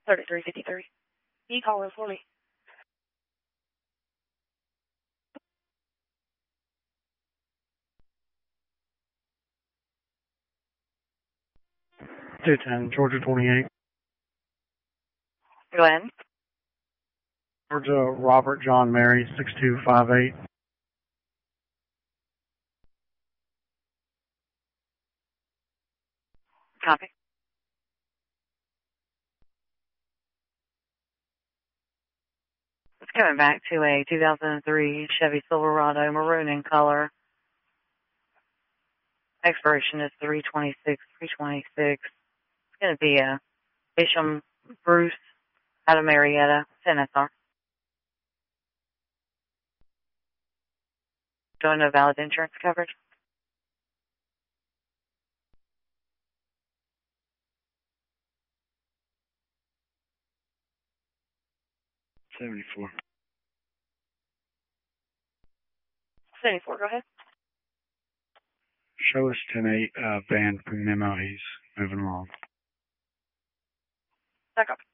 3353. E-caller for me. Georgia 28. Go ahead. Georgia Robert John Mary 6258. Copy. It's coming back to a 2003 Chevy Silverado, maroon in color. Expiration is 3/26/3/26. It's going to be a Isham Bruce out of Marietta, NSR. Don't know valid insurance coverage. $74. 74, go ahead. Show us 10-8 van from memo. He's moving along. Back up.